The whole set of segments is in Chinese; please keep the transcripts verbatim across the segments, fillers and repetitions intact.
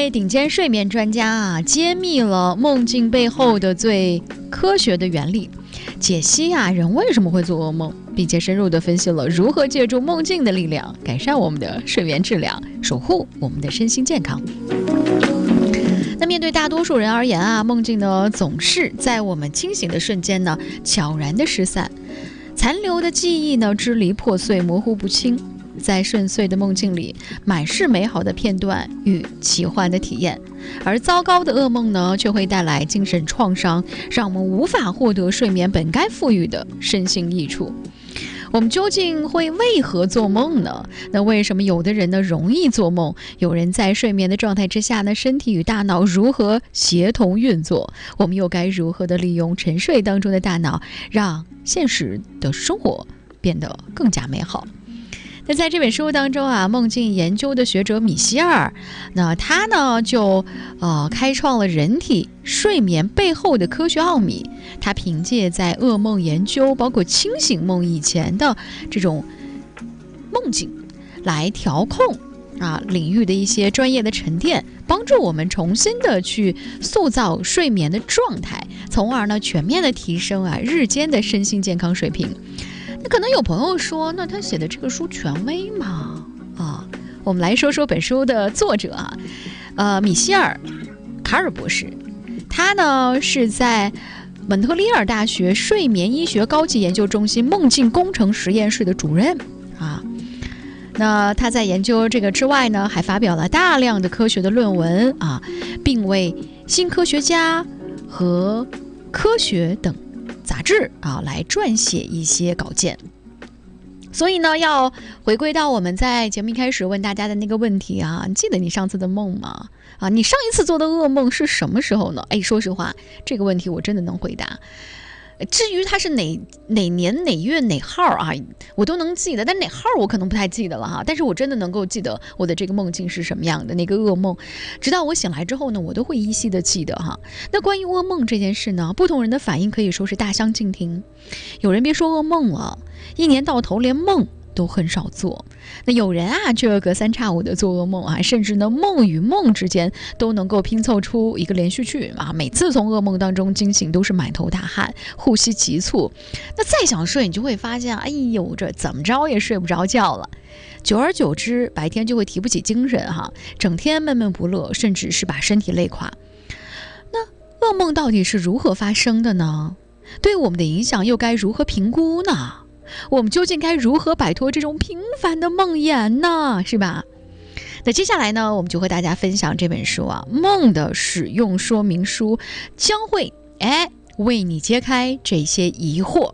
位顶尖睡眠专家啊，揭秘了梦境背后的最科学的原理，解析啊人为什么会做噩梦，并且深入的分析了如何借助梦境的力量改善我们的睡眠质量，守护我们的身心健康。那面对大多数人而言啊，梦境呢总是在我们清醒的瞬间呢悄然的失散，残留的记忆呢支离破碎，模糊不清。在顺遂的梦境里，满是美好的片段与奇幻的体验，而糟糕的噩梦呢，却会带来精神创伤，让我们无法获得睡眠本该赋予的身心益处。我们究竟会为何做梦呢？那为什么有的人呢容易做梦？有人在睡眠的状态之下呢，身体与大脑如何协同运作？我们又该如何的利用沉睡当中的大脑，让现实的生活变得更加美好？那在这本书当中啊，梦境研究的学者米歇尔，那他呢就呃开创了人体睡眠背后的科学奥秘。他凭借在噩梦研究，包括清醒梦以前的这种梦境，来调控啊领域的一些专业的沉淀，帮助我们重新的去塑造睡眠的状态，从而呢全面的提升啊日间的身心健康水平。那可能有朋友说，那他写的这个书权威吗？啊，我们来说说本书的作者啊，呃，米歇尔·卡尔博士，他呢是在蒙特利尔大学睡眠医学高级研究中心梦境工程实验室的主任啊。那他在研究这个之外呢，还发表了大量的科学的论文啊，并为新科学家和科学等杂志啊来撰写一些稿件。所以呢，要回归到我们在节目一开始问大家的那个问题啊，你记得你上次的梦吗？啊，你上一次做的噩梦是什么时候呢？哎，说实话，这个问题我真的能回答。至于它是哪哪年哪月哪号啊，我都能记得，但哪号我可能不太记得了哈。但是我真的能够记得我的这个梦境是什么样的，那个噩梦，直到我醒来之后呢，我都会依稀的记得哈。那关于噩梦这件事呢，不同人的反应可以说是大相径庭。有人别说噩梦了，一年到头连梦都很少做。那有人啊，这隔三差五的做噩梦啊，甚至呢梦与梦之间都能够拼凑出一个连续剧啊。每次从噩梦当中惊醒都是满头大汗，呼吸急促。那再想睡，你就会发现，哎呦，这怎么着也睡不着觉了。久而久之，白天就会提不起精神哈，整天闷闷不乐，甚至是把身体累垮。那噩梦到底是如何发生的呢？对我们的影响又该如何评估呢？我们究竟该如何摆脱这种平凡的梦魇呢？是吧？那接下来呢，我们就和大家分享这本书啊，梦的使用说明书，将会哎为你揭开这些疑惑。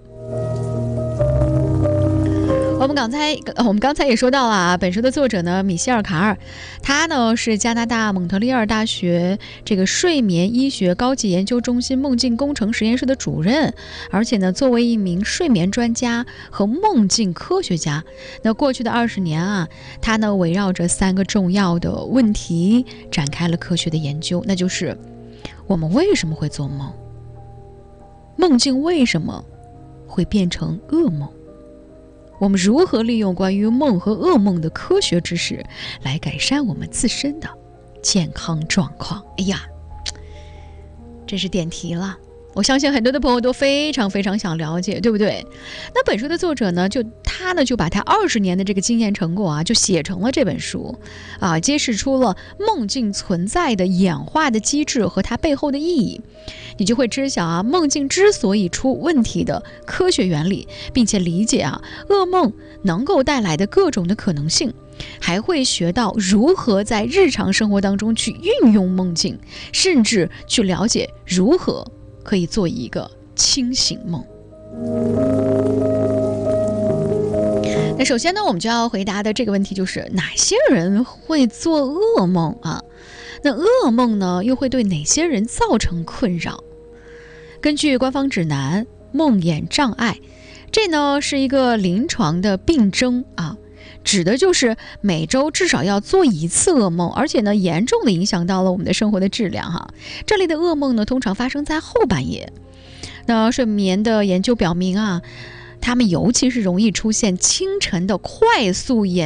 我们刚才我们刚才也说到了啊，本书的作者呢，米歇尔·卡尔，他呢是加拿大蒙特利尔大学这个睡眠医学高级研究中心梦境工程实验室的主任，而且呢，作为一名睡眠专家和梦境科学家，那过去的二十年啊，他呢围绕着三个重要的问题展开了科学的研究，那就是我们为什么会做梦，梦境为什么会变成噩梦。我们如何利用关于梦和噩梦的科学知识来改善我们自身的健康状况？哎呀，这是点题了，我相信很多的朋友都非常非常想了解，对不对？那本书的作者呢，就他呢就把他二十年的这个经验成果啊，就写成了这本书啊，揭示出了梦境存在的演化的机制和它背后的意义。你就会知晓啊，梦境之所以出问题的科学原理，并且理解啊，噩梦能够带来的各种的可能性，还会学到如何在日常生活当中去运用梦境，甚至去了解如何可以做一个清醒梦。那首先呢，我们就要回答的这个问题就是哪些人会做噩梦啊？那噩梦呢，又会对哪些人造成困扰？根据官方指南，梦魇障碍，这呢是一个临床的病症啊，指的就是每周至少要做一次噩梦，而且呢严重的影响到了我们的生活的质量哈。这类的噩梦呢，通常发生在后半夜。那睡眠的研究表明啊，他们尤其是容易出现清晨的快速演